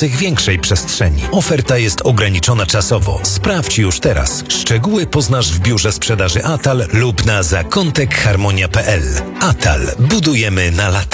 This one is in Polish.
potrzebujących większej przestrzeni. Oferta jest ograniczona czasowo. Sprawdź już teraz. Szczegóły poznasz w biurze sprzedaży Atal lub na zakątekharmonia.pl. Atal. Budujemy na lata.